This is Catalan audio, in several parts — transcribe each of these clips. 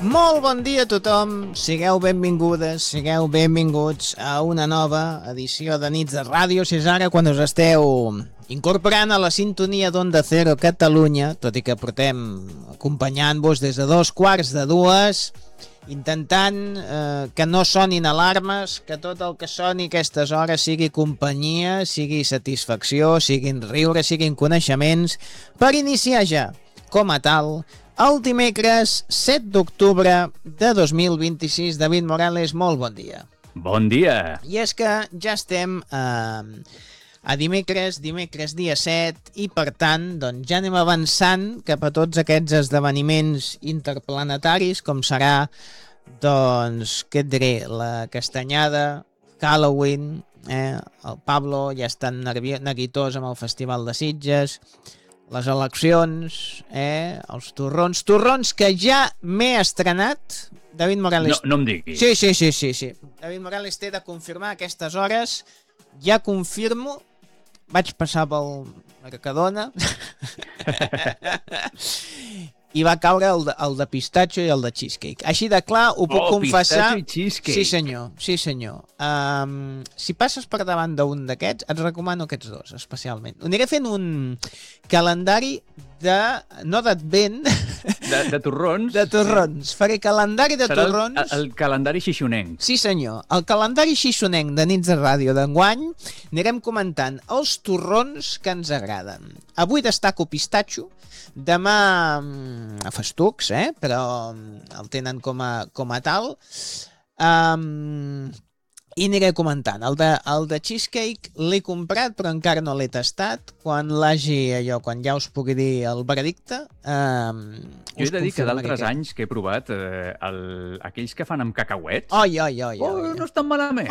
Molt bon dia a tothom, sigueu benvingudes, sigueu benvinguts a una nova edició de Nits de Ràdio, si és ara quan us esteu incorporant a la sintonia d'Onda Cero Catalunya, tot i que portem acompanyant-vos des de 2:15, intentant que no sonin alarmes, que tot el que soni a aquestes hores sigui companyia, sigui satisfacció, siguin riure, siguin coneixements, per iniciar ja, com a tal, el dimecres 7 d'octubre de 2026. David Morales, molt bon dia. Bon dia. I és que ja estem a dimecres dia 7, i per tant doncs, ja anem avançant cap a tots aquests esdeveniments interplanetaris, com serà, doncs, què et diré, la castanyada, Halloween, el Pablo ja està neguitós amb el Festival de Sitges, les eleccions, els torrons que ja m'he estrenat. David Morales... No em diguis. Sí. David Morales té de confirmar a aquestes hores. Ja confirmo. Vaig passar pel Mercadona i va caure el de pistatxo i el de cheesecake. Així de clar, ho puc confessar. Pistatxo i cheesecake. Sí senyor. Si passes per davant d'un d'aquests, et recomano aquests dos, especialment. Aniré fent un calendari no d'advent, de torrons. De torrons. Faré calendari de torrons. Serà el calendari xixonenc. Sí senyor. El calendari xixonenc de Nits de Ràdio d'enguany anirem comentant els torrons que ens agraden. Avui destaco pistatxo, demà festucs, però el tenen com a tal. I aniré comentant. El de cheesecake l'he comprat, però encara no l'he tastat. Quan ja us pugui dir el veredicte, jo he de dir que d'altres anys que he provat aquells que fan amb cacauets, no estan malament,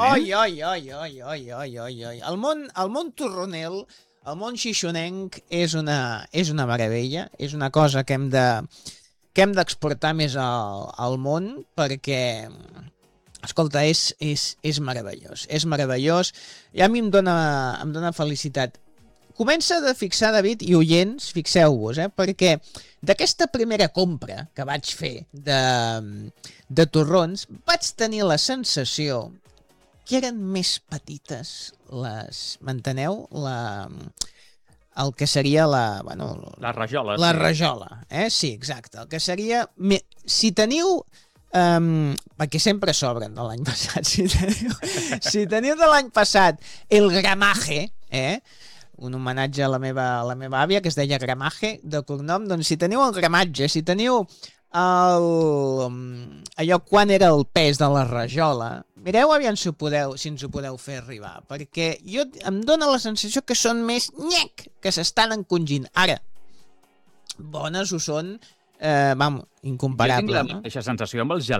El món torronel, el món xixonenc és una meravella, és una cosa que hem d'exportar més al món, perquè escolta, és meravellós, és meravellós, i a mi em dona felicitat. Comença de fixar, David, i oients, fixeu-vos, perquè d'aquesta primera compra que vaig fer de torrons, vaig tenir la sensació que eren més petites m'enteneu? El que seria la rajola. La rajola, sí, exacte. El que seria... Si teniu... perquè sempre s'obren de l'any passat. Si teniu de l'any passat el gramaje, un homenatge a la meva àvia, que es deia Gramaje, de cognom, doncs si teniu el gramatge, si teniu allò quan era el pes de la rajola, mireu aviam si ens ho podeu fer arribar, perquè em dóna la sensació que són més que s'estan encongint. Ara, bones ho són, incomparable. Jo tinc la mateixa sensació amb els